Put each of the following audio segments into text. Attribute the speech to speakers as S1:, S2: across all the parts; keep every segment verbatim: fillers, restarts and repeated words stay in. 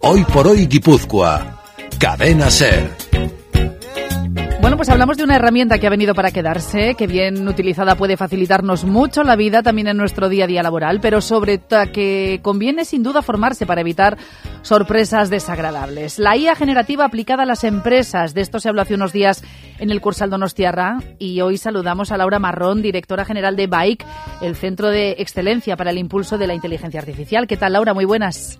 S1: Hoy por hoy Guipúzcoa. Cadena SER.
S2: Bueno, pues hablamos de una herramienta que ha venido para quedarse, que bien utilizada puede facilitarnos mucho la vida también en nuestro día a día laboral, pero sobre todo que conviene sin duda formarse para evitar sorpresas desagradables. La I A generativa aplicada a las empresas, de esto se habló hace unos días en el Cursal Donostiarra, y hoy saludamos a Laura Marrón, directora general de B A I C, el Centro de Excelencia para el Impulso de la Inteligencia Artificial. ¿Qué tal, Laura? Muy buenas.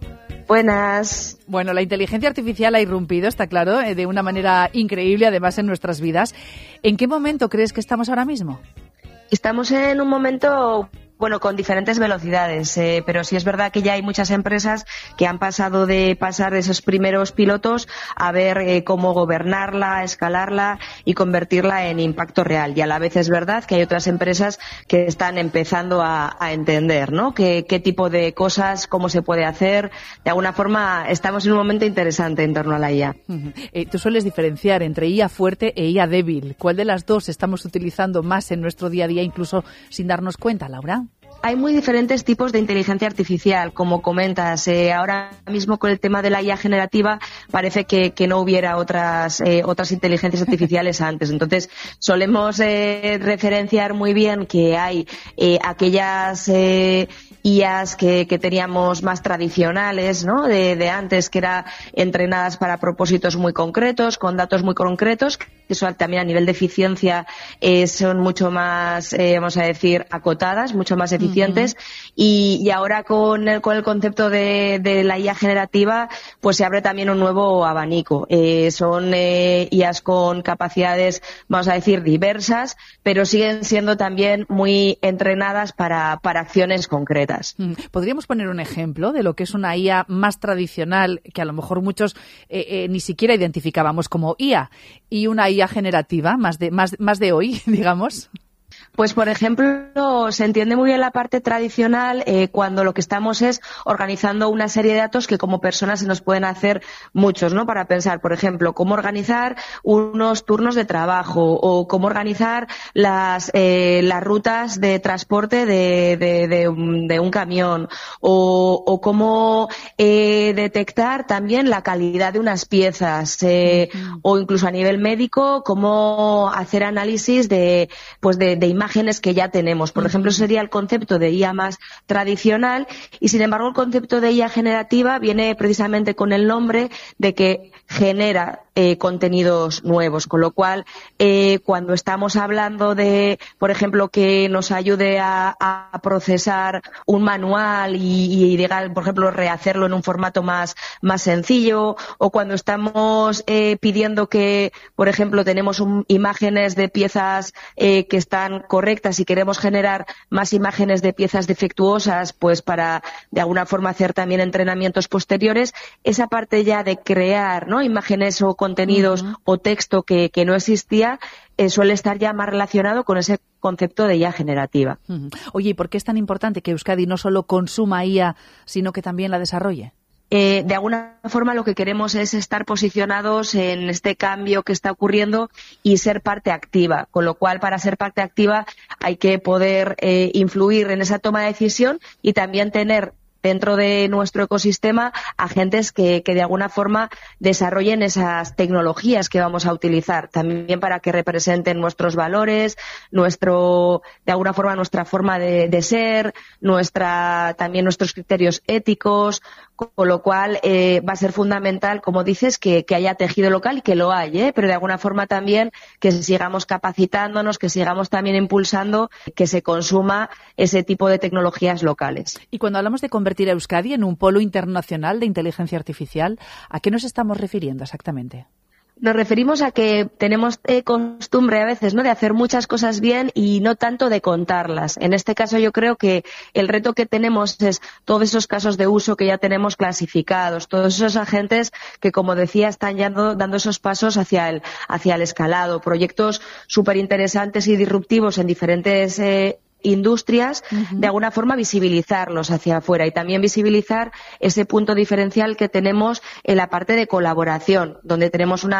S3: Buenas.
S2: Bueno, la inteligencia artificial ha irrumpido, está claro, de una manera increíble, además, en nuestras vidas. ¿En qué momento crees que estamos ahora mismo?
S3: Estamos en un momento, bueno, con diferentes velocidades, eh, pero sí es verdad que ya hay muchas empresas que han pasado de pasar de esos primeros pilotos a ver eh, cómo gobernarla, escalarla y convertirla en impacto real. Y a la vez es verdad que hay otras empresas que están empezando a, a entender, ¿no? Qué, qué tipo de cosas, cómo se puede hacer. De alguna forma estamos en un momento interesante en torno a la I A.
S2: Uh-huh. Eh, tú sueles diferenciar entre I A fuerte e I A débil. ¿Cuál de las dos estamos utilizando más en nuestro día a día, incluso sin darnos cuenta, Laura?
S3: Hay muy diferentes tipos de inteligencia artificial, como comentas. Eh, ahora mismo con el tema de la I A generativa parece que, que no hubiera otras eh, otras inteligencias artificiales antes. Entonces solemos eh, referenciar muy bien que hay eh, aquellas eh, I As que, que teníamos más tradicionales, ¿no? De, de antes, que eran entrenadas para propósitos muy concretos, con datos muy concretos, que eso también a nivel de eficiencia eh, son mucho más, eh, vamos a decir, acotadas, mucho más eficientes. Uh-huh. y, y ahora con el, con el concepto de, de la I A generativa, pues se abre también un nuevo abanico. Eh, son eh, I As con capacidades, vamos a decir, diversas, pero siguen siendo también muy entrenadas para, para acciones concretas.
S2: ¿Podríamos poner un ejemplo de lo que es una I A más tradicional, que a lo mejor muchos eh, eh, ni siquiera identificábamos como I A, y una I A generativa, más de, más, más de hoy, digamos?
S3: Pues, por ejemplo, se entiende muy bien la parte tradicional eh, cuando lo que estamos es organizando una serie de datos que como personas se nos pueden hacer muchos, ¿no? Para pensar, por ejemplo, cómo organizar unos turnos de trabajo o cómo organizar las eh, las rutas de transporte de, de, de, un, de un camión o, o cómo eh, detectar también la calidad de unas piezas eh, uh-huh. o incluso a nivel médico, cómo hacer análisis de, pues de, de imágenes que ya tenemos. Por ejemplo, sería el concepto de I A más tradicional y, sin embargo, el concepto de I A generativa viene precisamente con el nombre de que genera eh, contenidos nuevos, con lo cual eh, cuando estamos hablando de, por ejemplo, que nos ayude a, a procesar un manual y, y diga, por ejemplo, rehacerlo en un formato más, más sencillo, o cuando estamos eh, pidiendo que, por ejemplo, tenemos un, imágenes de piezas eh, que están correctas y queremos generar más imágenes de piezas defectuosas, pues para de alguna forma hacer también entrenamientos posteriores, esa parte ya de crear, ¿no? Imágenes o contenidos uh-huh. o texto que, que no existía, eh, suele estar ya más relacionado con ese concepto de I A generativa.
S2: Uh-huh. Oye, ¿y por qué es tan importante que Euskadi no solo consuma I A, sino que también la desarrolle?
S3: Eh, de alguna forma lo que queremos es estar posicionados en este cambio que está ocurriendo y ser parte activa, con lo cual para ser parte activa hay que poder eh, influir en esa toma de decisión y también tener dentro de nuestro ecosistema agentes que, que de alguna forma desarrollen esas tecnologías que vamos a utilizar, también para que representen nuestros valores, nuestro, de alguna forma nuestra forma de, de ser, nuestra, también nuestros criterios éticos, con lo cual eh, va a ser fundamental, como dices, que, que haya tejido local y que lo hay, ¿eh? Pero de alguna forma también que sigamos capacitándonos, que sigamos también impulsando que se consuma ese tipo de tecnologías locales.
S2: Y cuando hablamos de convertir a Euskadi en un polo internacional de inteligencia artificial, ¿a qué nos estamos refiriendo exactamente?
S3: Nos referimos a que tenemos eh, costumbre a veces, ¿no?, de hacer muchas cosas bien y no tanto de contarlas. En este caso yo creo que el reto que tenemos es todos esos casos de uso que ya tenemos clasificados, todos esos agentes que, como decía, están ya dando, dando esos pasos hacia el, hacia el escalado, proyectos súper interesantes y disruptivos en diferentes eh, industrias, uh-huh. de alguna forma visibilizarlos hacia afuera y también visibilizar ese punto diferencial que tenemos en la parte de colaboración, donde tenemos una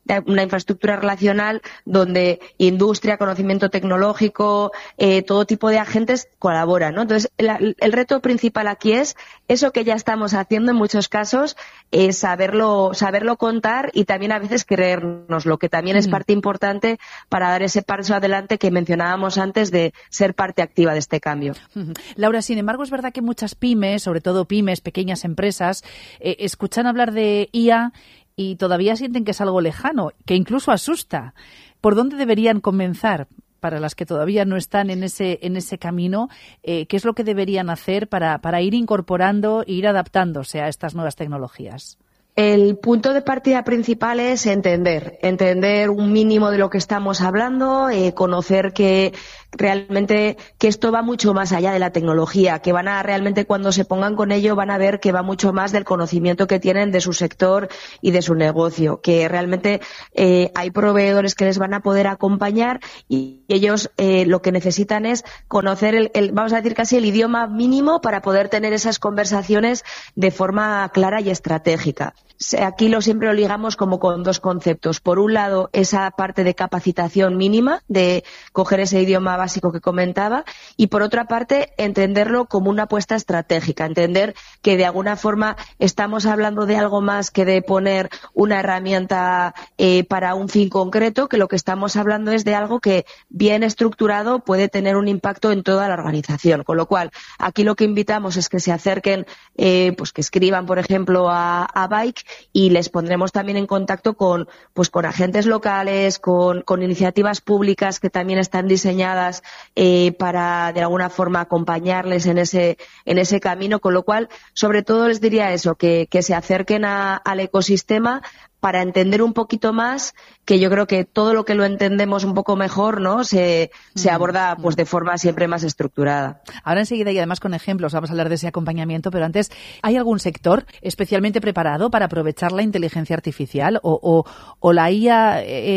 S3: una infraestructura relacional donde industria, conocimiento tecnológico, eh, todo tipo de agentes colaboran, ¿no? Entonces, la, el reto principal aquí es eso que ya estamos haciendo en muchos casos, eh, saberlo, saberlo contar y también a veces creérnoslo, que también mm. es parte importante para dar ese paso adelante que mencionábamos antes de ser parte activa de este cambio.
S2: Uh-huh. Laura, sin embargo, es verdad que muchas pymes, sobre todo pymes, pequeñas empresas, eh, escuchan hablar de I A y todavía sienten que es algo lejano, que incluso asusta. ¿Por dónde deberían comenzar? Para las que todavía no están en ese en ese camino, eh, ¿qué es lo que deberían hacer para, para ir incorporando e ir adaptándose a estas nuevas tecnologías?
S3: El punto de partida principal es entender, entender un mínimo de lo que estamos hablando, eh, conocer que realmente que esto va mucho más allá de la tecnología, que van a realmente cuando se pongan con ello van a ver que va mucho más del conocimiento que tienen de su sector y de su negocio, que realmente eh, hay proveedores que les van a poder acompañar y ellos eh, lo que necesitan es conocer el, el, vamos a decir casi el idioma mínimo para poder tener esas conversaciones de forma clara y estratégica. Aquí lo siempre lo ligamos como con dos conceptos. Por un lado, esa parte de capacitación mínima, de coger ese idioma básico que comentaba, y por otra parte, entenderlo como una apuesta estratégica, entender que de alguna forma estamos hablando de algo más que de poner una herramienta eh, para un fin concreto, que lo que estamos hablando es de algo que bien estructurado puede tener un impacto en toda la organización. Con lo cual, aquí lo que invitamos es que se acerquen, eh, pues que escriban, por ejemplo, a, a Bike, y les pondremos también en contacto con pues con agentes locales, con, con iniciativas públicas que también están diseñadas eh, para de alguna forma acompañarles en ese en ese camino, con lo cual sobre todo les diría eso, que, que se acerquen a, al ecosistema para entender un poquito más, que yo creo que todo lo que lo entendemos un poco mejor, ¿no? Se, se aborda pues de forma siempre más estructurada.
S2: Ahora enseguida y además con ejemplos vamos a hablar de ese acompañamiento, pero antes, ¿hay algún sector especialmente preparado para aprovechar la inteligencia artificial o, o, o la I A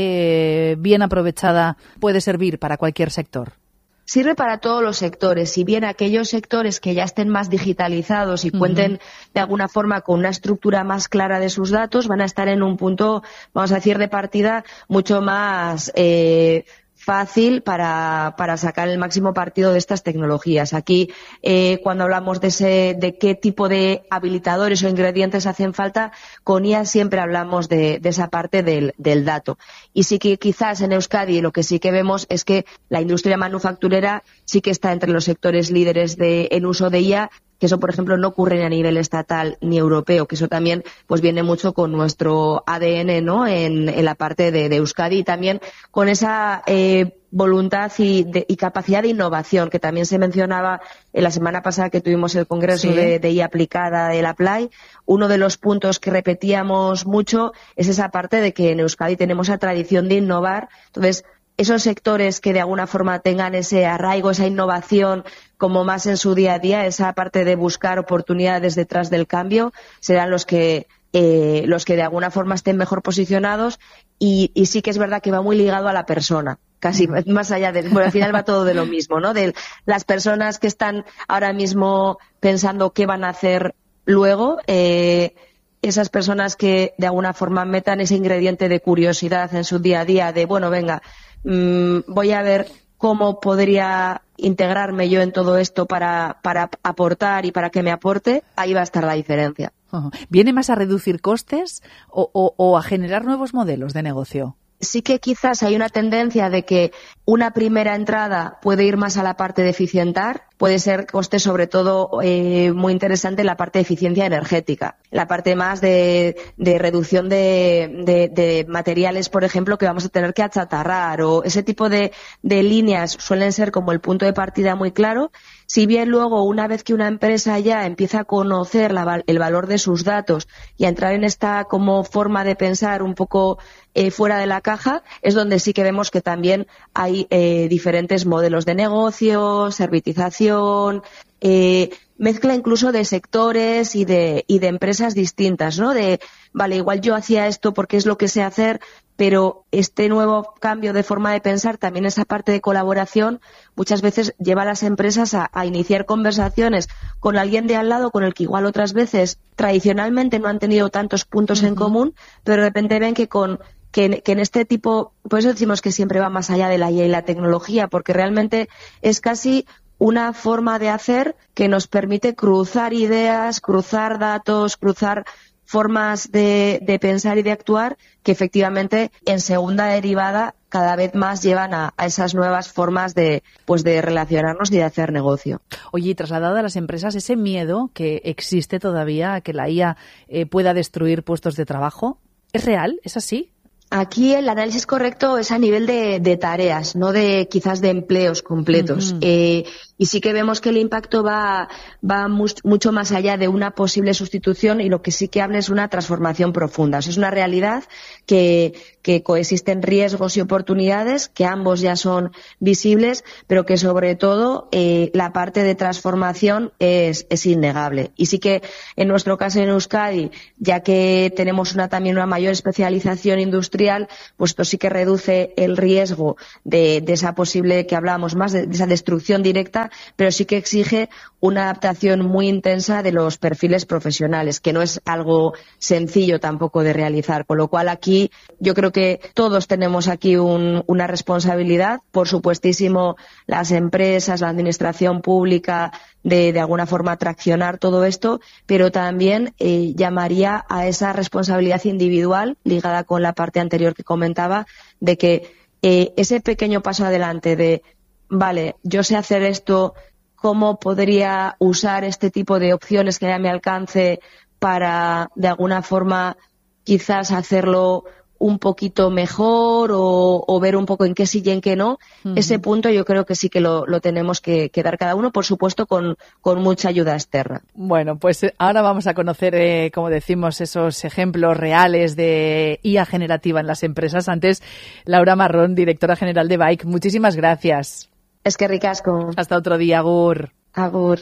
S2: eh, bien aprovechada puede servir para cualquier sector?
S3: Sirve para todos los sectores, si bien aquellos sectores que ya estén más digitalizados y cuenten uh-huh. de alguna forma con una estructura más clara de sus datos, van a estar en un punto, vamos a decir, de partida mucho más eh, fácil para, para sacar el máximo partido de estas tecnologías. Aquí, eh, cuando hablamos de ese, de qué tipo de habilitadores o ingredientes hacen falta, con I A siempre hablamos de, de esa parte del, del dato. Y sí que quizás en Euskadi lo que sí que vemos es que la industria manufacturera sí que está entre los sectores líderes de, en uso de I A, que eso, por ejemplo, no ocurre ni a nivel estatal ni europeo, que eso también pues viene mucho con nuestro A D N, ¿no? En, en la parte de, de Euskadi y también con esa eh, voluntad y, de, y capacidad de innovación que también se mencionaba en la semana pasada que tuvimos el congreso sí. de, de I A aplicada del Apply. Uno de los puntos que repetíamos mucho es esa parte de que en Euskadi tenemos esa tradición de innovar. Entonces, esos sectores que de alguna forma tengan ese arraigo, esa innovación como más en su día a día, esa parte de buscar oportunidades detrás del cambio, serán los que eh, los que de alguna forma estén mejor posicionados y, y sí que es verdad que va muy ligado a la persona, casi uh-huh. más allá de, bueno, al final va todo de lo mismo, ¿no? De las personas que están ahora mismo pensando qué van a hacer luego, eh, esas personas que de alguna forma metan ese ingrediente de curiosidad en su día a día, de bueno, venga, mmm, voy a ver cómo podría integrarme yo en todo esto para, para aportar y para que me aporte, ahí va a estar la diferencia.
S2: Uh-huh. ¿Viene más a reducir costes o, o, o a generar nuevos modelos de negocio?
S3: Sí que quizás hay una tendencia de que una primera entrada puede ir más a la parte de eficientar, puede ser coste sobre todo eh, muy interesante la parte de eficiencia energética, la parte más de, de reducción de, de, de materiales, por ejemplo, que vamos a tener que achatarrar o ese tipo de, de líneas suelen ser como el punto de partida muy claro. Si bien luego, una vez que una empresa ya empieza a conocer la, el valor de sus datos y a entrar en esta como forma de pensar un poco eh, fuera de la caja, es donde sí que vemos que también hay eh, diferentes modelos de negocio, servitización, eh, mezcla incluso de sectores y de, y de empresas distintas, ¿no? De, vale, igual yo hacía esto porque es lo que sé hacer, pero este nuevo cambio de forma de pensar, también esa parte de colaboración, muchas veces lleva a las empresas a, a iniciar conversaciones con alguien de al lado con el que igual otras veces tradicionalmente no han tenido tantos puntos uh-huh. en común, pero de repente ven que con que, que en este tipo, por eso decimos que siempre va más allá de la I A y la tecnología, porque realmente es casi una forma de hacer que nos permite cruzar ideas, cruzar datos, cruzar formas de, de pensar y de actuar que efectivamente en segunda derivada cada vez más llevan a, a esas nuevas formas de, pues de relacionarnos y de hacer negocio.
S2: Oye, y trasladado a las empresas, ese miedo que existe todavía a que la I A eh, pueda destruir puestos de trabajo, ¿es real? ¿Es así?
S3: Aquí el análisis correcto es a nivel de, de tareas, no de quizás de empleos completos. Uh-huh. Eh, y sí que vemos que el impacto va, va mu- mucho más allá de una posible sustitución y lo que sí que habla es una transformación profunda. O sea, es una realidad que, que coexisten riesgos y oportunidades, que ambos ya son visibles, pero que sobre todo eh, la parte de transformación es, es innegable. Y sí que en nuestro caso en Euskadi, ya que tenemos una también una mayor especialización industrial, pues esto sí que reduce el riesgo de, de esa posible que hablábamos más, de, de esa destrucción directa, pero sí que exige una adaptación muy intensa de los perfiles profesionales, que no es algo sencillo tampoco de realizar. Con lo cual aquí yo creo que todos tenemos aquí un, una responsabilidad, por supuestísimo las empresas, la administración pública, de, de alguna forma traccionar todo esto, pero también eh, llamaría a esa responsabilidad individual ligada con la parte anterior que comentaba, de que eh, ese pequeño paso adelante de vale, yo sé hacer esto, ¿cómo podría usar este tipo de opciones que hay a mi alcance para, de alguna forma, quizás hacerlo un poquito mejor o, o ver un poco en qué sí y en qué no? Uh-huh. Ese punto yo creo que sí que lo, lo tenemos que, que dar cada uno, por supuesto, con, con mucha ayuda externa.
S2: Bueno, pues ahora vamos a conocer, eh, como decimos, esos ejemplos reales de I A generativa en las empresas. Antes, Laura Marrón, directora general de Bike, muchísimas gracias.
S3: Es que ricasco.
S2: Hasta otro día, agur.
S3: Agur.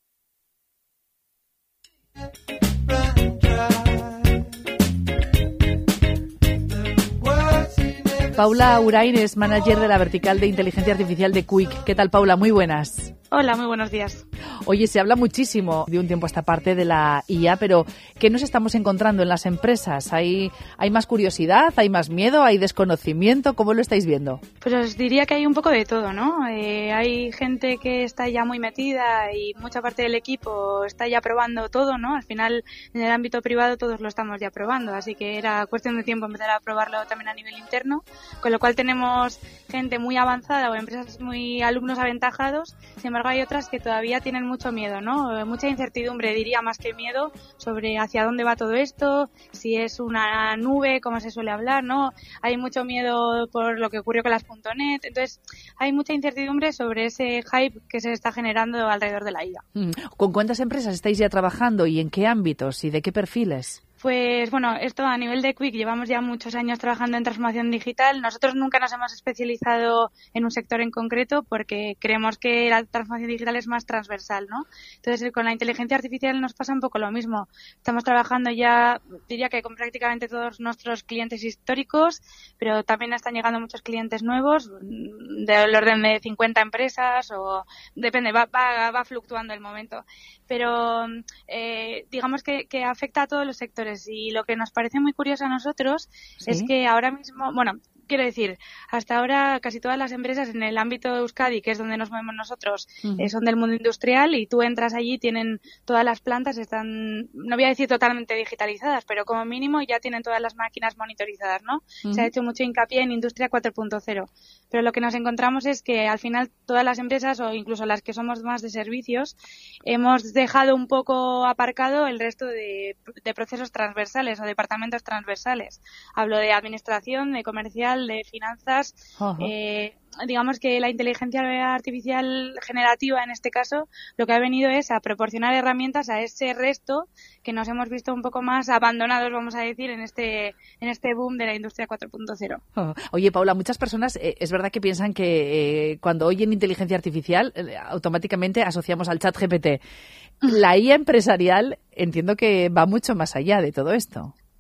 S2: Paula Urain es manager de la vertical de inteligencia artificial de Quick. ¿Qué tal, Paula? Muy buenas.
S4: Hola, muy buenos días.
S2: Oye, se habla muchísimo de un tiempo a esta parte de la I A, pero ¿qué nos estamos encontrando en las empresas? ¿Hay, hay más curiosidad? ¿Hay más miedo? ¿Hay desconocimiento? ¿Cómo lo estáis viendo?
S4: Pues os diría que hay un poco de todo, ¿no? Eh, hay gente que está ya muy metida y mucha parte del equipo está ya probando todo, ¿no? Al final, en el ámbito privado todos lo estamos ya probando, así que era cuestión de tiempo empezar a probarlo también a nivel interno, con lo cual tenemos gente muy avanzada o empresas muy alumnos aventajados. Sin embargo, hay otras que todavía tienen mucho miedo, ¿no? Mucha incertidumbre, diría, más que miedo, sobre hacia dónde va todo esto, si es una nube, como se suele hablar, ¿no? Hay mucho miedo por lo que ocurrió con las punto net, entonces hay mucha incertidumbre sobre ese hype que se está generando alrededor de la I A.
S2: ¿Con cuántas empresas estáis ya trabajando y en qué ámbitos y de qué perfiles?
S4: Pues bueno, esto a nivel de Quick, llevamos ya muchos años trabajando en transformación digital. Nosotros nunca nos hemos especializado en un sector en concreto porque creemos que la transformación digital es más transversal, ¿no? Entonces, con la inteligencia artificial nos pasa un poco lo mismo. Estamos trabajando ya, diría que con prácticamente todos nuestros clientes históricos, pero también están llegando muchos clientes nuevos, del orden de cincuenta empresas o depende, va, va, va fluctuando el momento. Pero eh, digamos que, que afecta a todos los sectores. Y lo que nos parece muy curioso a nosotros ¿Sí? es que ahora mismo, bueno, quiero decir, hasta ahora casi todas las empresas en el ámbito de Euskadi, que es donde nos movemos nosotros, uh-huh. eh, son del mundo industrial y tú entras allí, tienen todas las plantas, están, no voy a decir totalmente digitalizadas, pero como mínimo ya tienen todas las máquinas monitorizadas, ¿no? Uh-huh. Se ha hecho mucho hincapié en Industria cuatro punto cero. Pero lo que nos encontramos es que al final todas las empresas, o incluso las que somos más de servicios, hemos dejado un poco aparcado el resto de, de procesos transversales o departamentos transversales. Hablo de administración, de comercial, de finanzas. Uh-huh. Eh, digamos que la inteligencia artificial generativa, en este caso, lo que ha venido es a proporcionar herramientas a ese resto que nos hemos visto un poco más abandonados, vamos a decir, en este en este boom de la industria cuatro punto cero.
S2: Oh. Oye, Paula, muchas personas eh, es verdad que piensan que eh, cuando oyen inteligencia artificial eh, automáticamente asociamos al chat G P T. La I A empresarial entiendo que va mucho más allá de todo esto.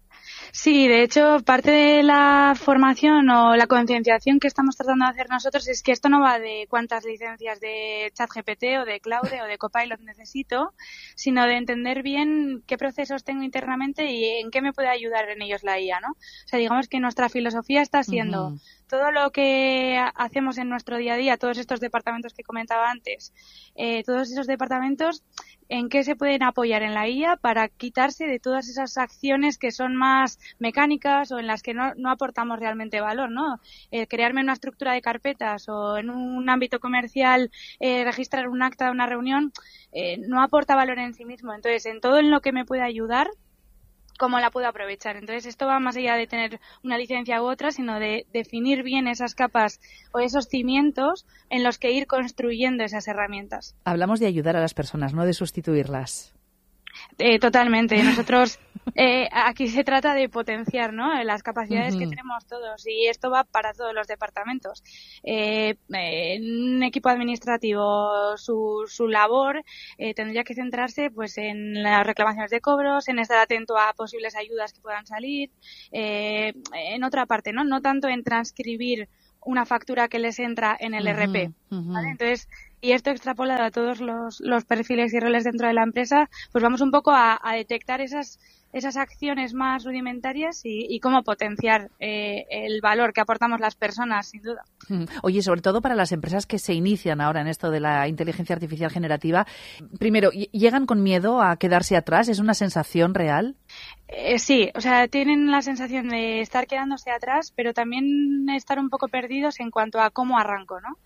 S4: Sí, de hecho, parte de la formación o la concienciación que estamos tratando de hacer nosotros es que esto no va de cuántas licencias de ChatGPT o de Claude o de Copilot necesito, sino de entender bien qué procesos tengo internamente y en qué me puede ayudar en ellos la I A, ¿no? O sea, digamos que nuestra filosofía está siendo uh-huh. todo lo que hacemos en nuestro día a día, todos estos departamentos que comentaba antes, eh, todos esos departamentos, en qué se pueden apoyar en la I A para quitarse de todas esas acciones que son más mecánicas o en las que no, no aportamos realmente valor, ¿no? Eh, crearme una estructura de carpetas o en un ámbito comercial eh, registrar un acta de una reunión eh, no aporta valor en sí mismo. Entonces, en todo en lo que me puede ayudar, cómo la puedo aprovechar. Entonces, esto va más allá de tener una licencia u otra, sino de definir bien esas capas o esos cimientos en los que ir construyendo esas herramientas.
S2: Hablamos de ayudar a las personas, no de sustituirlas.
S4: Eh, totalmente. Nosotros eh, aquí se trata de potenciar, ¿no?, las capacidades uh-huh. que tenemos todos, y esto va para todos los departamentos. Eh, eh, un equipo administrativo, su, su labor eh, tendría que centrarse pues en las reclamaciones de cobros, en estar atento a posibles ayudas que puedan salir, eh, en otra parte, ¿no? No tanto en transcribir una factura que les entra en el uh-huh, R P, uh-huh. ¿vale? Entonces, y esto extrapolado a todos los, los perfiles y roles dentro de la empresa, pues vamos un poco a, a detectar esas esas acciones más rudimentarias y, y cómo potenciar eh, el valor que aportamos las personas, sin duda.
S2: Oye, sobre todo para las empresas que se inician ahora en esto de la inteligencia artificial generativa, primero, ¿llegan con miedo a quedarse atrás? ¿Es una sensación real?
S4: Eh, sí, o sea, tienen la sensación de estar quedándose atrás, pero también estar un poco perdidos en cuanto a cómo arranco, ¿no?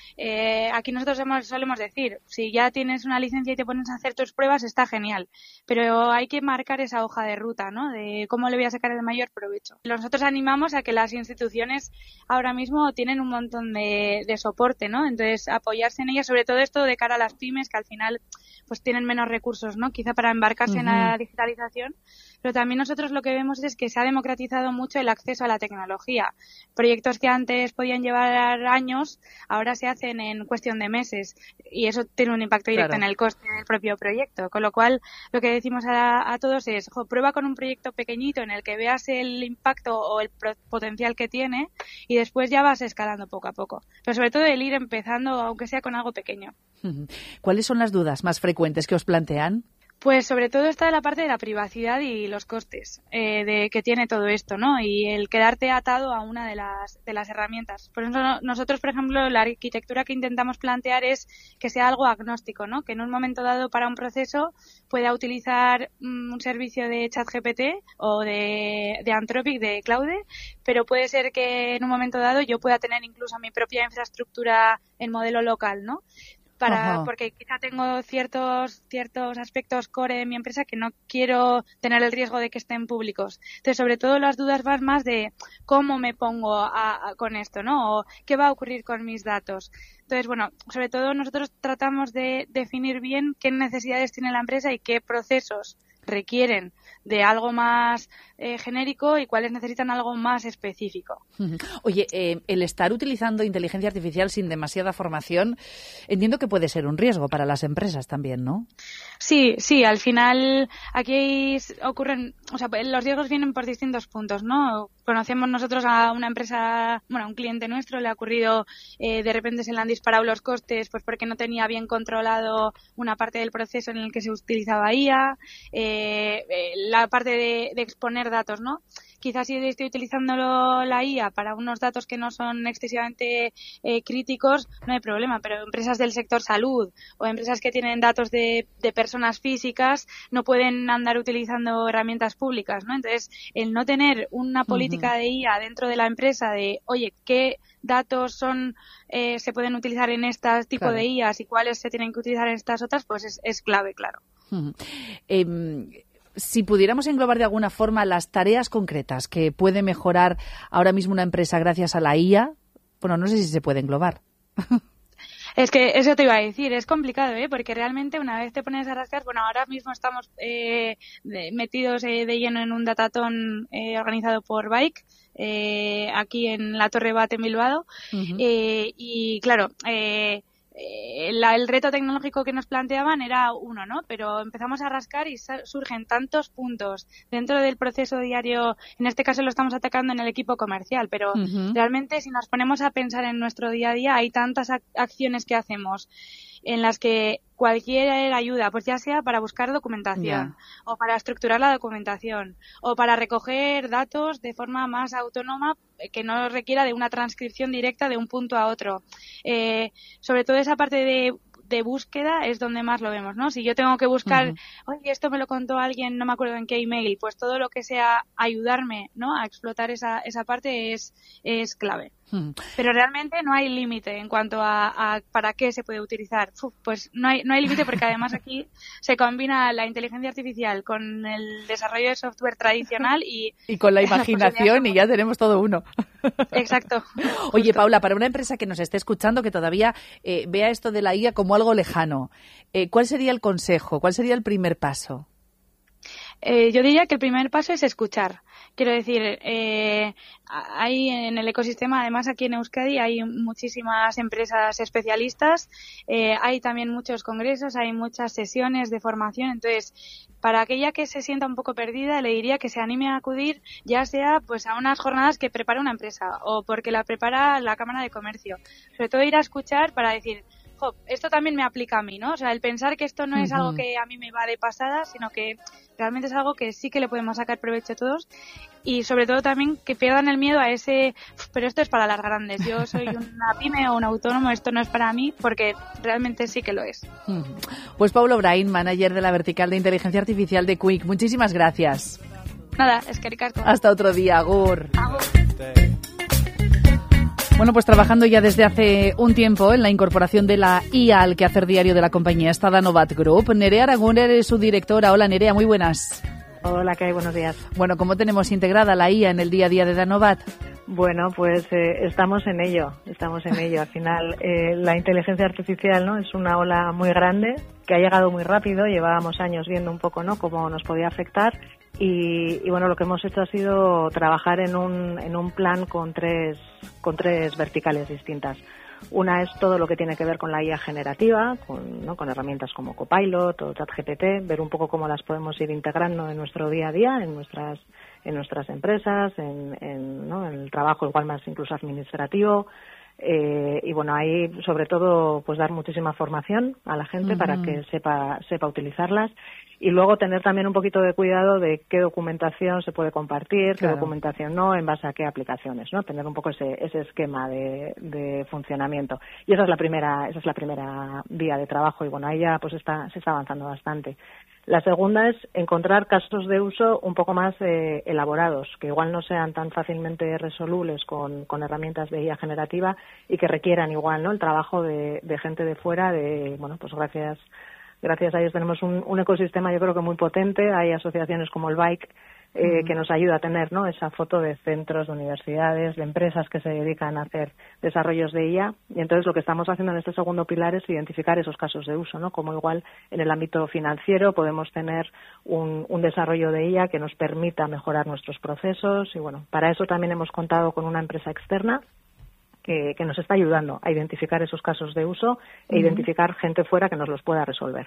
S4: Eh, aquí nosotros hemos, solemos decir, si ya tienes una licencia y te pones a hacer tus pruebas, está genial, pero hay que marcar esa hoja de ruta, ¿no?, de cómo le voy a sacar el mayor provecho. Nosotros animamos a que las instituciones ahora mismo tienen un montón de, de soporte, ¿no? Entonces, apoyarse en ellas, sobre todo esto de cara a las pymes, que al final pues tienen menos recursos, ¿no?, quizá para embarcarse uh-huh. en la digitalización, pero también nosotros lo que vemos es que se ha democratizado mucho el acceso a la tecnología. Proyectos que antes podían llevar años, ahora se hacen en cuestión de meses, y eso tiene un impacto directo claro. en el coste del propio proyecto, con lo cual lo que decimos a, a todos es, jo, prueba con un proyecto pequeñito en el que veas el impacto o el pro- potencial que tiene, y después ya vas escalando poco a poco, pero sobre todo el ir empezando, aunque sea con algo pequeño.
S2: ¿Cuáles son las dudas más frecuentes que os plantean?
S4: Pues sobre todo está la parte de la privacidad y los costes eh, de que tiene todo esto, ¿no? Y el quedarte atado a una de las de las herramientas. Por eso nosotros, por ejemplo, la arquitectura que intentamos plantear es que sea algo agnóstico, ¿no? Que en un momento dado para un proceso pueda utilizar um, un servicio de ChatGPT o de, de Anthropic, de Claude, pero puede ser que en un momento dado yo pueda tener incluso mi propia infraestructura en modelo local, ¿no? Para, uh-huh. porque quizá tengo ciertos ciertos aspectos core de mi empresa que no quiero tener el riesgo de que estén públicos. Entonces, sobre todo las dudas van más de cómo me pongo a, a, con esto, ¿no? O qué va a ocurrir con mis datos. Entonces, bueno, sobre todo nosotros tratamos de definir bien qué necesidades tiene la empresa y qué procesos requieren de algo más eh, genérico y cuáles necesitan algo más específico.
S2: Oye, eh, el estar utilizando inteligencia artificial sin demasiada formación, entiendo que puede ser un riesgo para las empresas también, ¿no?
S4: Sí, sí, al final aquí ocurren, o sea, los riesgos vienen por distintos puntos, ¿no? Conocemos nosotros a una empresa, bueno, a un cliente nuestro le ha ocurrido, eh, de repente se le han disparado los costes, pues porque no tenía bien controlado una parte del proceso en el que se utilizaba I A, eh, eh, la parte de, de exponer datos, ¿no? Quizás si estoy utilizando la I A para unos datos que no son excesivamente eh, críticos, no hay problema, pero empresas del sector salud o empresas que tienen datos de, de personas físicas no pueden andar utilizando herramientas públicas, ¿no? Entonces, el no tener una política uh-huh. de I A dentro de la empresa de, oye, ¿qué datos son eh, se pueden utilizar en este tipo claro. de I As y cuáles se tienen que utilizar en estas otras? Pues es, es clave, claro.
S2: Uh-huh. Eh, Si pudiéramos englobar de alguna forma las tareas concretas que puede mejorar ahora mismo una empresa gracias a la I A, bueno, no sé si se puede englobar.
S4: Es que eso te iba a decir, es complicado, ¿eh? Porque realmente una vez te pones a rascar, bueno, ahora mismo estamos eh, de, metidos eh, de lleno en un datatón eh, organizado por Bike, eh, aquí en la Torre Bat en Bilbao, uh-huh. eh, y claro, eh, eh, la, el reto tecnológico que nos planteaban era uno, ¿no? Pero empezamos a rascar y surgen tantos puntos dentro del proceso diario. En este caso lo estamos atacando en el equipo comercial, pero uh-huh. realmente si nos ponemos a pensar en nuestro día a día, hay tantas ac- acciones que hacemos en las que cualquier ayuda, pues ya sea para buscar documentación, yeah. o para estructurar la documentación, o para recoger datos de forma más autónoma que no requiera de una transcripción directa de un punto a otro. Eh, sobre todo esa parte de de búsqueda es donde más lo vemos, ¿no? Si yo tengo que buscar, uh-huh. oye, esto me lo contó alguien, no me acuerdo en qué email, pues todo lo que sea ayudarme, ¿no? A explotar esa esa parte es es clave. Uh-huh. Pero realmente no hay límite en cuanto a, a para qué se puede utilizar. Uf, pues no hay no hay límite porque además aquí se combina la inteligencia artificial con el desarrollo de software tradicional y
S2: y con la imaginación y ya tenemos todo uno.
S4: Exacto.
S2: Oye, justo. Paula, para una empresa que nos esté escuchando que todavía eh, vea esto de la I A como algo lejano, eh, ¿cuál sería el consejo? ¿Cuál sería el primer paso?
S4: Eh, yo diría que el primer paso es escuchar. Quiero decir, eh, hay en el ecosistema, además aquí en Euskadi, hay muchísimas empresas especialistas, eh, hay también muchos congresos, hay muchas sesiones de formación. Entonces, para aquella que se sienta un poco perdida, le diría que se anime a acudir, ya sea pues a unas jornadas que prepara una empresa o porque la prepara la Cámara de Comercio. Sobre todo ir a escuchar para decir, esto también me aplica a mí, ¿no? O sea, el pensar que esto no es uh-huh. algo que a mí me va de pasada, sino que realmente es algo que sí que le podemos sacar provecho a todos y sobre todo también que pierdan el miedo a ese, pero esto es para las grandes, yo soy una pyme o un autónomo, esto no es para mí, porque realmente sí que lo es.
S2: Uh-huh. Pues Paula O'Brien, manager de la vertical de inteligencia artificial de Quick, muchísimas gracias.
S4: Nada, es que ricasco.
S2: Hasta otro día, agur.
S4: Agur.
S2: Bueno, pues trabajando ya desde hace un tiempo en la incorporación de la I A al quehacer diario de la compañía está Danovat Group. Nerea Aragón es su directora. Hola, Nerea, muy buenas.
S5: Hola, ¿qué hay? Buenos días.
S2: Bueno, ¿cómo tenemos integrada la I A en el día a día de Danovat?
S5: Bueno, pues eh, estamos en ello, estamos en ello. Al final, eh, la inteligencia artificial, ¿no? Es una ola muy grande que ha llegado muy rápido. Llevábamos años viendo un poco, ¿no?, cómo nos podía afectar. Y, y bueno, lo que hemos hecho ha sido trabajar en un, en un plan con tres, con tres verticales distintas. Una es todo lo que tiene que ver con la I A generativa, con, ¿no?, con herramientas como Copilot o ChatGPT, ver un poco cómo las podemos ir integrando en nuestro día a día, en nuestras, en nuestras empresas, en, en, ¿no?, en el trabajo igual más incluso administrativo. Eh, y bueno, ahí sobre todo pues dar muchísima formación a la gente uh-huh. para que sepa sepa utilizarlas y luego tener también un poquito de cuidado de qué documentación se puede compartir, claro. qué documentación no, en base a qué aplicaciones, ¿no? Tener un poco ese ese esquema de, de funcionamiento. Y esa es la primera esa es la primera vía de trabajo y bueno, ahí ya pues está se está avanzando bastante. La segunda es encontrar casos de uso un poco más eh, elaborados, que igual no sean tan fácilmente resolubles con, con herramientas de I A generativa y que requieran igual, ¿no?, el trabajo de, de gente de fuera. De bueno, pues gracias gracias a ellos tenemos un, un ecosistema yo creo que muy potente. Hay asociaciones como el Bike eh, que nos ayuda a tener, ¿no?, esa foto de centros, de universidades, de empresas que se dedican a hacer desarrollos de I A. Y entonces lo que estamos haciendo en este segundo pilar es identificar esos casos de uso, ¿no?, como igual en el ámbito financiero podemos tener un, un desarrollo de I A que nos permita mejorar nuestros procesos. Y bueno, para eso también hemos contado con una empresa externa que, que nos está ayudando a identificar esos casos de uso e uh-huh. identificar gente fuera que nos los pueda resolver.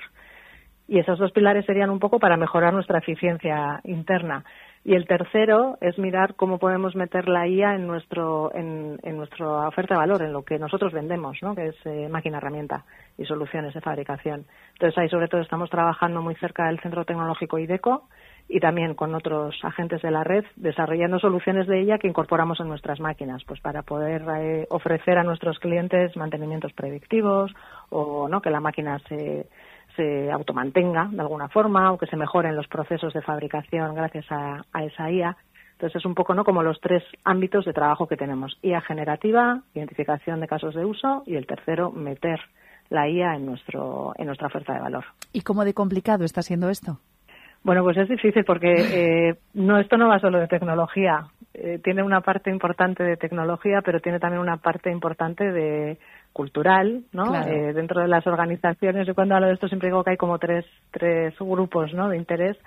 S5: Y esos dos pilares serían un poco para mejorar nuestra eficiencia interna. Y el tercero es mirar cómo podemos meter la I A en nuestro en, en nuestra oferta de valor, en lo que nosotros vendemos, ¿no?, que es eh, máquina herramienta y soluciones de fabricación. Entonces ahí sobre todo estamos trabajando muy cerca del Centro Tecnológico IDECO y también con otros agentes de la red, desarrollando soluciones de I A que incorporamos en nuestras máquinas, pues para poder eh, ofrecer a nuestros clientes mantenimientos predictivos o no que la máquina se se automantenga de alguna forma o que se mejoren los procesos de fabricación gracias a, a esa I A. Entonces es un poco, ¿no?, como los tres ámbitos de trabajo que tenemos: I A generativa, identificación de casos de uso y el tercero, meter la I A en nuestro en nuestra oferta de valor.
S2: ¿Y cómo de complicado está siendo esto?
S5: Bueno, pues es difícil porque eh, no esto no va solo de tecnología. Eh, tiene una parte importante de tecnología, pero tiene también una parte importante de cultural, ¿no?
S2: Claro.
S5: Eh, dentro de las organizaciones, yo cuando hablo de esto siempre digo que hay como tres tres grupos, ¿no?, de interés.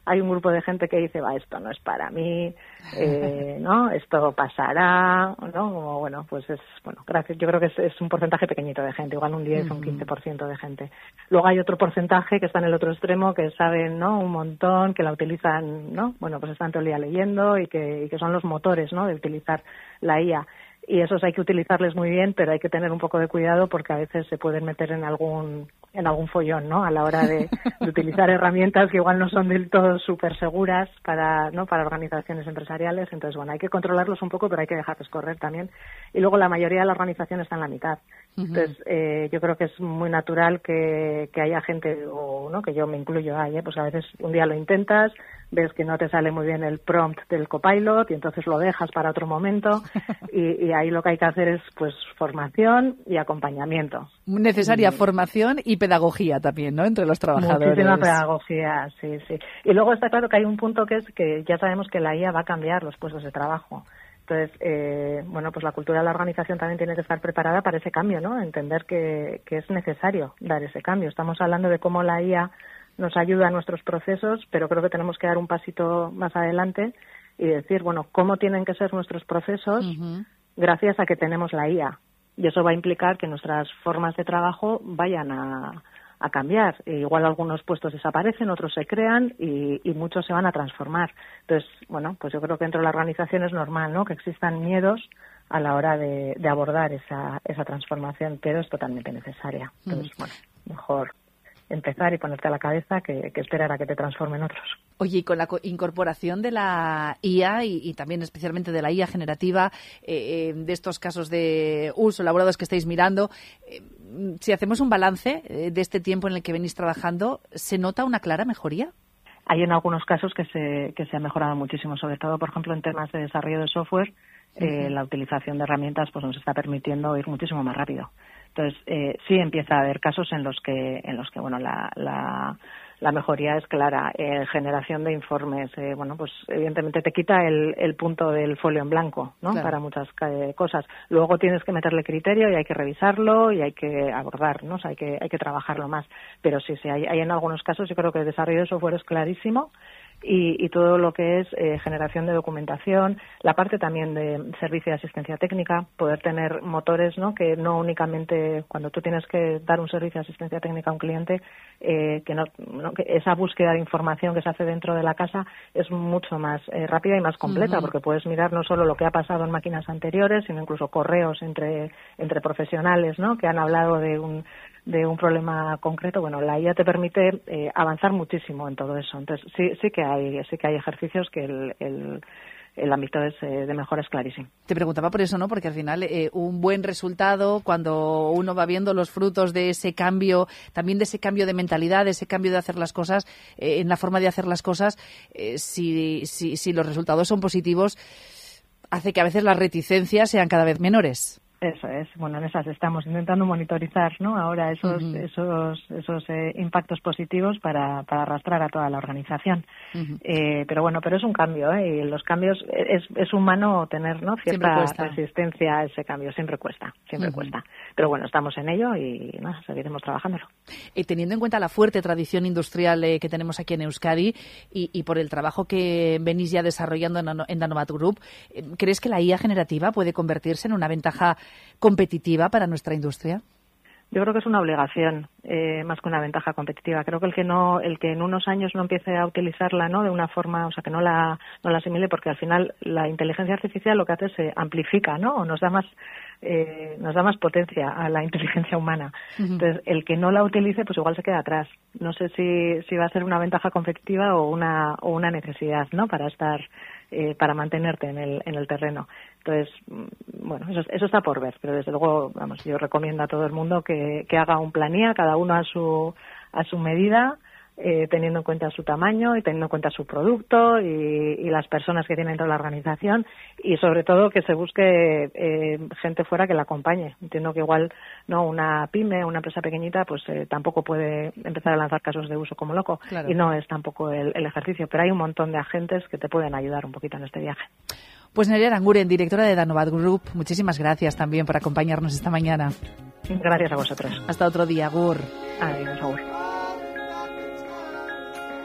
S5: hay un grupo de gente que dice, va, esto no es para mí, eh, ¿no? Esto pasará, ¿no? Como, bueno, pues es, bueno, gracias. Yo creo que es, es un porcentaje pequeñito de gente, igual un diez o un quince por ciento de gente. Luego hay otro porcentaje que está en el otro extremo, que saben, ¿no? Un montón, que la utilizan, ¿no? Bueno, pues están todo el día leyendo y que, y que son los motores, ¿no? De utilizar la I A. Y esos hay que utilizarles muy bien, pero hay que tener un poco de cuidado porque a veces se pueden meter en algún en algún follón, ¿no? A la hora de, de utilizar herramientas que igual no son del todo súper seguras para, ¿no? Para organizaciones empresariales. Entonces, bueno, hay que controlarlos un poco, pero hay que dejarlos correr también. Y luego la mayoría de la organización está en la mitad. Uh-huh. Entonces, eh, yo creo que es muy natural que, que haya gente, o no, que yo me incluyo ahí, ¿eh? Pues a veces un día lo intentas, ves que no te sale muy bien el prompt del copilot y entonces lo dejas para otro momento y, y ahí lo que hay que hacer es pues formación y acompañamiento.
S2: Necesaria
S5: y,
S2: formación y pedagogía también, ¿no? Entre los trabajadores.
S5: Muchísima pedagogía, sí, sí. Y luego está claro que hay un punto que es que ya sabemos que la I A va a cambiar los puestos de trabajo. Entonces, eh, bueno, pues la cultura de la organización también tiene que estar preparada para ese cambio, ¿no? Entender que, que es necesario dar ese cambio. Estamos hablando de cómo la I A nos ayuda a nuestros procesos, pero creo que tenemos que dar un pasito más adelante y decir, bueno, cómo tienen que ser nuestros procesos uh-huh. gracias a que tenemos la I A. Y eso va a implicar que nuestras formas de trabajo vayan a, a cambiar. E igual algunos puestos desaparecen, otros se crean y, y muchos se van a transformar. Entonces, bueno, pues yo creo que dentro de la organización es normal, ¿no? Que existan miedos a la hora de, de abordar esa, esa transformación, pero es totalmente necesaria. Entonces, uh-huh. bueno, mejor empezar y ponerte a la cabeza que, que esperar a que te transformen otros.
S2: Oye, y con la incorporación de la I A y, y también especialmente de la I A generativa, eh, de estos casos de uso elaborados que estáis mirando, eh, si hacemos un balance eh, de este tiempo en el que venís trabajando, ¿se nota una clara mejoría?
S5: Hay en algunos casos que se, que se ha mejorado muchísimo, sobre todo, por ejemplo, en temas de desarrollo de software, uh-huh. eh, la utilización de herramientas pues nos está permitiendo ir muchísimo más rápido. Entonces, eh, sí empieza a haber casos en los que, en los que bueno, la, la, la mejoría es clara. Eh, generación de informes, eh, bueno, pues evidentemente te quita el, el punto del folio en blanco, ¿no? Claro. Para muchas eh, cosas. Luego tienes que meterle criterio y hay que revisarlo y hay que abordar, ¿no? O sea, hay que, hay que trabajarlo más. Pero sí, sí, hay, hay en algunos casos, yo creo que el desarrollo de software es clarísimo. Y, y todo lo que es eh, generación de documentación, la parte también de servicio de asistencia técnica, poder tener motores, ¿no? Que no únicamente cuando tú tienes que dar un servicio de asistencia técnica a un cliente, eh, que, no, no, que esa búsqueda de información que se hace dentro de la casa es mucho más eh, rápida y más completa, uh-huh. porque puedes mirar no solo lo que ha pasado en máquinas anteriores, sino incluso correos entre, entre profesionales, ¿no? Que han hablado de un de un problema concreto. Bueno, la I A te permite eh, avanzar muchísimo en todo eso. Entonces, sí sí que hay sí que hay ejercicios que el, el, el ámbito es, eh, de mejora es clarísimo.
S2: Te preguntaba por eso, ¿no? Porque al final eh, un buen resultado, cuando uno va viendo los frutos de ese cambio, también de ese cambio de mentalidad, de ese cambio de hacer las cosas, eh, en la forma de hacer las cosas, eh, si, si, si los resultados son positivos, hace que a veces las reticencias sean cada vez menores.
S5: Eso es, bueno, en esas estamos intentando monitorizar, ¿no? Ahora esos uh-huh. esos esos eh, impactos positivos para, para arrastrar a toda la organización. Uh-huh. Eh, pero bueno, pero es un cambio, ¿eh? Y los cambios es es humano tener, ¿no? Cierta resistencia a ese cambio, siempre cuesta, siempre uh-huh. cuesta. Pero bueno, estamos en ello y no, seguiremos trabajándolo.
S2: Eh, teniendo en cuenta la fuerte tradición industrial eh, que tenemos aquí en Euskadi y, y por el trabajo que venís ya desarrollando en, en Danovat Group, eh, ¿crees que la I A generativa puede convertirse en una ventaja competitiva para nuestra industria?
S5: Yo creo que es una obligación, eh, más que una ventaja competitiva. Creo que el que no, el que en unos años no empiece a utilizarla, ¿no? De una forma, o sea, que no la, no la asimile, porque al final la inteligencia artificial lo que hace es se amplifica, ¿no? O nos da más, eh, nos da más potencia a la inteligencia humana. Uh-huh. Entonces, el que no la utilice, pues igual se queda atrás. No sé si, si va a ser una ventaja competitiva o una, o una necesidad, ¿no? Para estar, eh, para mantenerte en el, en el terreno. Entonces, bueno, eso, eso está por ver, pero desde luego, vamos, yo recomiendo a todo el mundo que, que haga un plan I A, cada uno a su, a su medida, eh, teniendo en cuenta su tamaño y teniendo en cuenta su producto y, y las personas que tienen dentro de la organización y sobre todo que se busque eh, gente fuera que la acompañe. Entiendo que igual no una pyme, una empresa pequeñita, pues eh, tampoco puede empezar a lanzar casos de uso como loco. Claro. Y no es tampoco el, el ejercicio, pero hay un montón de agentes que te pueden ayudar un poquito en este viaje.
S2: Pues Nerea Aranguren, directora de Danovat Group, muchísimas gracias también por acompañarnos esta mañana.
S5: Gracias a vosotros.
S2: Hasta otro día, Agur.
S5: Adiós, Agur.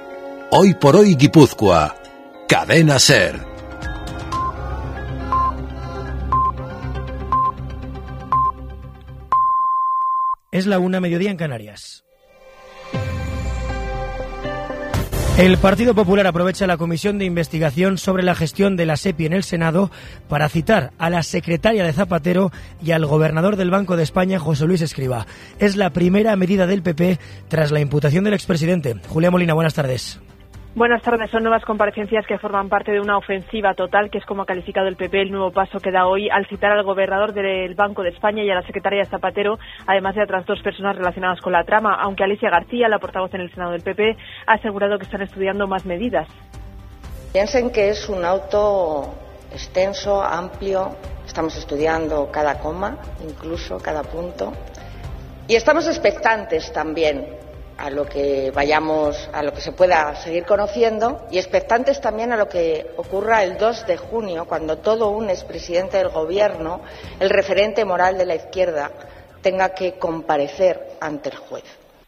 S1: Hoy por hoy Guipúzcoa. Cadena SER.
S6: Es la una, mediodía en Canarias. El Partido Popular aprovecha la comisión de investigación sobre la gestión de la SEPI en el Senado para citar a la secretaria de Zapatero y al gobernador del Banco de España, José Luis Escrivá. Es la primera medida del P P tras la imputación del expresidente. Julia Molina, buenas tardes.
S7: Buenas tardes. Son nuevas comparecencias que forman parte de una ofensiva total, que es como ha calificado el P P el nuevo paso que da hoy al citar al gobernador del Banco de España y a la secretaria de Zapatero, además de otras dos personas relacionadas con la trama, aunque Alicia García, la portavoz en el Senado del P P, ha asegurado que están estudiando más medidas.
S8: Piensen que es un auto extenso, amplio, estamos estudiando cada coma, incluso cada punto, y estamos expectantes también a lo que vayamos, a lo que se pueda seguir conociendo, y expectantes también a lo que ocurra el dos de junio, cuando todo un expresidente del Gobierno, el referente moral de la izquierda, tenga que comparecer ante el juez.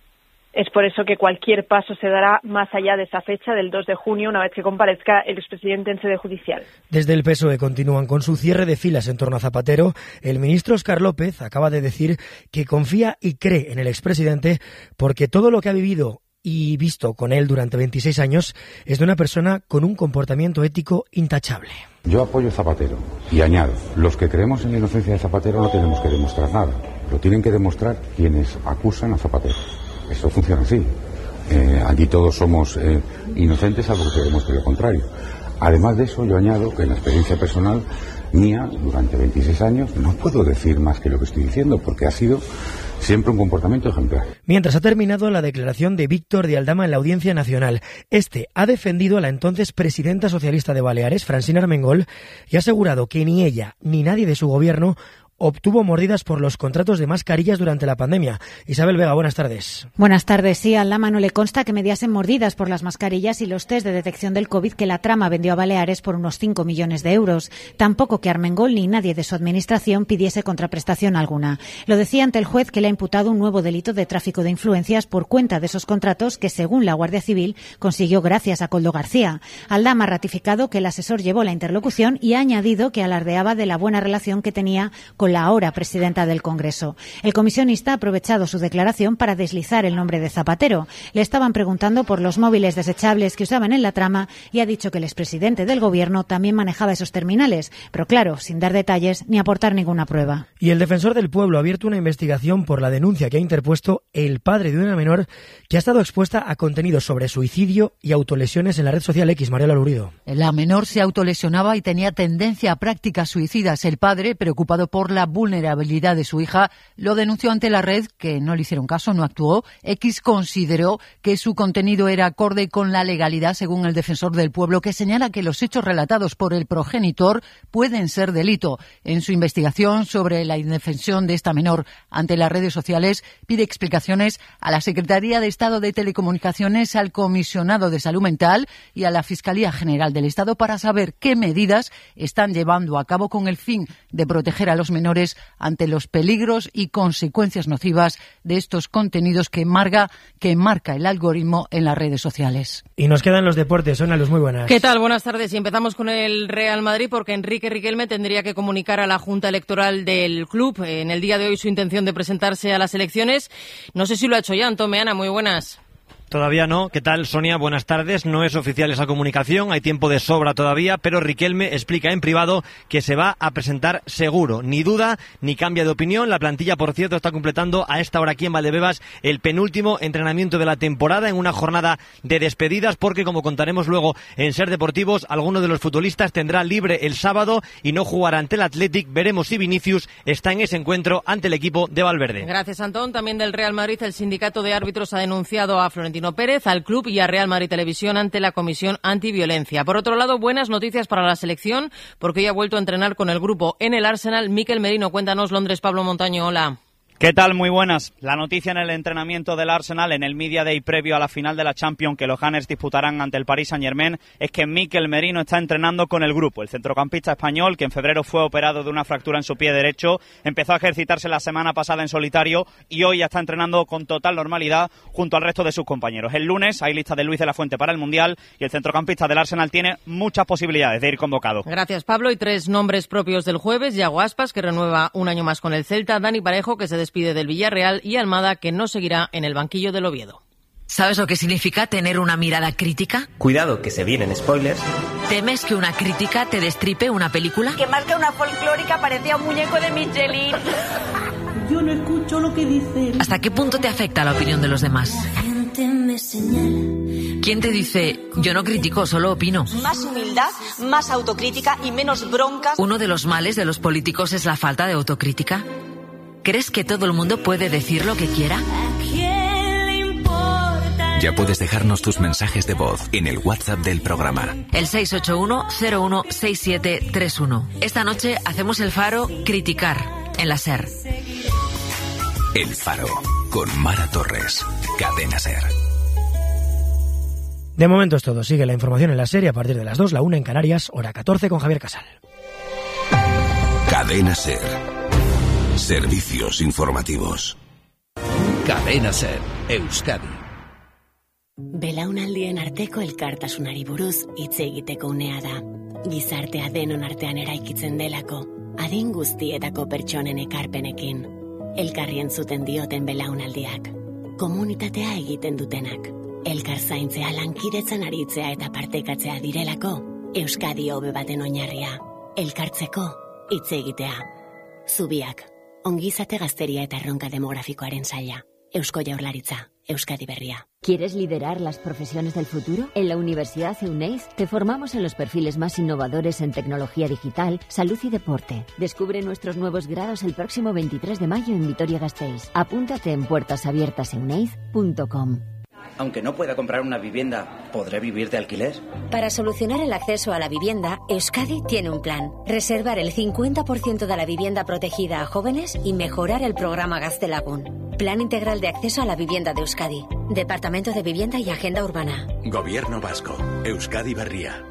S7: Es por eso que cualquier paso se dará más allá de esa fecha del dos de junio, una vez que comparezca el expresidente en sede judicial.
S6: Desde el P S O E continúan con su cierre de filas en torno a Zapatero. El ministro Óscar López acaba de decir que confía y cree en el expresidente porque todo lo que ha vivido y visto con él durante veintiséis años es de una persona con un comportamiento ético intachable.
S9: Yo apoyo a Zapatero y añado, los que creemos en la inocencia de Zapatero no tenemos que demostrar nada, lo tienen que demostrar quienes acusan a Zapatero. Eso funciona así. Eh, aquí todos somos eh, inocentes salvo que se demuestre lo contrario. Además de eso, yo añado que en la experiencia personal mía, durante veintiséis años, no puedo decir más que lo que estoy diciendo, porque ha sido siempre un comportamiento ejemplar.
S6: Mientras ha terminado la declaración de Víctor de Aldama en la Audiencia Nacional, este ha defendido a la entonces presidenta socialista de Baleares, Francina Armengol, y ha asegurado que ni ella ni nadie de su gobierno obtuvo mordidas por los contratos de mascarillas durante la pandemia. Isabel Vega, buenas tardes.
S10: Buenas tardes. Sí, a Aldama no le consta que mediasen mordidas por las mascarillas y los test de detección del COVID que la trama vendió a Baleares por unos cinco millones de euros. Tampoco que Armengol ni nadie de su administración pidiese contraprestación alguna. Lo decía ante el juez, que le ha imputado un nuevo delito de tráfico de influencias por cuenta de esos contratos que, según la Guardia Civil, consiguió gracias a Koldo García. Aldama ha ratificado que el asesor llevó la interlocución y ha añadido que alardeaba de la buena relación que tenía con la ahora presidenta del Congreso. El comisionista ha aprovechado su declaración para deslizar el nombre de Zapatero. Le estaban preguntando por los móviles desechables que usaban en la trama y ha dicho que el expresidente del Gobierno también manejaba esos terminales, pero claro, sin dar detalles ni aportar ninguna prueba.
S6: Y el defensor del pueblo ha abierto una investigación por la denuncia que ha interpuesto el padre de una menor que ha estado expuesta a contenidos sobre suicidio y autolesiones en la red social X. Mariela Lurido.
S11: La menor se autolesionaba y tenía tendencia a prácticas suicidas. El padre, preocupado por la vulnerabilidad de su hija, lo denunció ante la red, que no le hicieron caso, no actuó. X consideró que su contenido era acorde con la legalidad, según el defensor del pueblo, que señala que los hechos relatados por el progenitor pueden ser delito. En su investigación sobre la indefensión de esta menor ante las redes sociales, pide explicaciones a la Secretaría de Estado de Telecomunicaciones, al Comisionado de Salud Mental y a la Fiscalía General del Estado para saber qué medidas están llevando a cabo con el fin de proteger a los menores ante los peligros y consecuencias nocivas de estos contenidos que marca, que marca el algoritmo en las redes sociales.
S6: Y nos quedan los deportes. Son Luz, muy buenas.
S12: ¿Qué tal? Buenas tardes. Y empezamos con el Real Madrid, porque Enrique Riquelme tendría que comunicar a la Junta Electoral del club en el día de hoy su intención de presentarse a las elecciones. No sé si lo ha hecho ya. Antón Meana, muy buenas.
S13: Todavía no. ¿Qué tal, Sonia? Buenas tardes. No es oficial esa comunicación, hay tiempo de sobra todavía, pero Riquelme explica en privado que se va a presentar seguro. Ni duda, ni cambia de opinión. La plantilla, por cierto, está completando a esta hora aquí en Valdebebas el penúltimo entrenamiento de la temporada en una jornada de despedidas, porque, como contaremos luego en Ser Deportivos, alguno de los futbolistas tendrá libre el sábado y no jugará ante el Athletic. Veremos si Vinicius está en ese encuentro ante el equipo de Valverde.
S12: Gracias, Antón. También del Real Madrid, el sindicato de árbitros ha denunciado a Florentino Pérez, al club y a Real Madrid Televisión ante la Comisión Antiviolencia. Por otro lado, buenas noticias para la selección, porque hoy ha vuelto a entrenar con el grupo en el Arsenal Mikel Merino. Cuéntanos, Londres, Pablo Montaño, hola.
S14: ¿Qué tal? Muy buenas. La noticia en el entrenamiento del Arsenal en el Media Day previo a la final de la Champions que los Gunners disputarán ante el Paris Saint-Germain es que Mikel Merino está entrenando con el grupo. El centrocampista español, que en febrero fue operado de una fractura en su pie derecho, empezó a ejercitarse la semana pasada en solitario y hoy ya está entrenando con total normalidad junto al resto de sus compañeros. El lunes hay lista de Luis de la Fuente para el Mundial y el centrocampista del Arsenal tiene muchas posibilidades de ir convocado.
S12: Gracias, Pablo. Y tres nombres propios del jueves: Yago Aspas, que renueva un año más con el Celta; Dani Parejo, que se despide del Villarreal; y Almada, que no seguirá en el banquillo del Oviedo.
S15: ¿Sabes lo que significa tener una mirada crítica?
S16: Cuidado, que se vienen spoilers.
S15: ¿Temes que una crítica te destripe una película?
S17: Que más que una folclórica parecía un muñeco de Michelin.
S15: Yo no escucho lo que dicen. ¿Hasta qué punto te afecta la opinión de los demás?
S17: La gente me señala.
S15: ¿Quién te dice, yo no critico, solo opino?
S17: Más humildad, más autocrítica y menos broncas.
S15: ¿Uno de los males de los políticos es la falta de autocrítica? ¿Crees que todo el mundo puede decir lo que quiera?
S1: Ya puedes dejarnos tus mensajes de voz en el WhatsApp del programa.
S15: El seis ocho uno cero uno seis siete tres uno. Esta noche hacemos el Faro Criticar en la SER.
S1: El Faro con Mara Torres. Cadena SER.
S6: De momento es todo. Sigue la información en la serie a partir de las dos, la una en Canarias, hora catorce con Javier Casal.
S1: Cadena SER. Servicios informativos. Cadena SER, Euskadi.
S18: Belaunaldien arteko elkartasunari buruz hitz egiteko unea da. Gizartea denon artean eraikitzen delako, adin guztietako pertsonen ekarpenekin. Elkarri entzuten dioten belaunaldiak. Komunitatea egiten dutenak. Elkar zaintzea, lankidetzan aritzea eta partekatzea direlako, Euskadi hobe baten oinarria. Elkartzeko, hitz egitea. Zubiak, ongizate gazteria eta erronka demografikoaren saila. Eusko Jaurlaritza, Euskadi Berria.
S19: ¿Quieres liderar las profesiones del futuro? En la Universidad Euneiz te formamos en los perfiles más innovadores en tecnología digital, salud y deporte. Descubre nuestros nuevos grados el próximo veintitrés de mayo en Vitoria-Gasteiz. Apúntate en puertas abiertas euneiz punto com.
S16: Aunque no pueda comprar una vivienda, ¿podré vivir de alquiler?
S20: Para solucionar el acceso a la vivienda, Euskadi tiene un plan. Reservar el cincuenta por ciento de la vivienda protegida a jóvenes y mejorar el programa Gaztelagun. Plan Integral de Acceso a la Vivienda de Euskadi. Departamento de Vivienda y Agenda Urbana.
S1: Gobierno Vasco. Euskadi Berria.